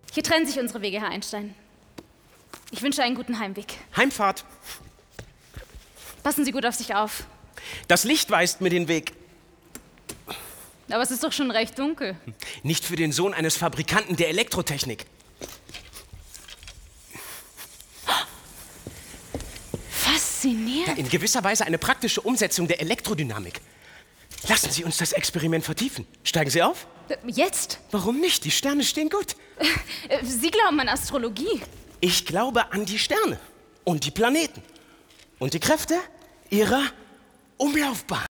Hier trennen sich unsere Wege, Herr Einstein. Ich wünsche einen guten Heimweg. Heimfahrt. Passen Sie gut auf sich auf. Das Licht weist mir den Weg. Aber es ist doch schon recht dunkel. Nicht für den Sohn eines Fabrikanten der Elektrotechnik. Faszinierend. Ja, in gewisser Weise eine praktische Umsetzung der Elektrodynamik. Lassen Sie uns das Experiment vertiefen. Steigen Sie auf? Jetzt? Warum nicht? Die Sterne stehen gut. Sie glauben an Astrologie. Ich glaube an die Sterne und die Planeten und die Kräfte ihrer Umlaufbahn.